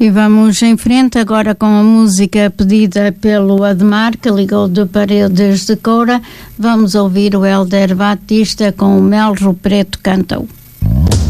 E vamos em frente agora com a música pedida pelo Admar, que ligou de Paredes de Coura. Vamos ouvir o Hélder Batista com o Melro Preto Cantou.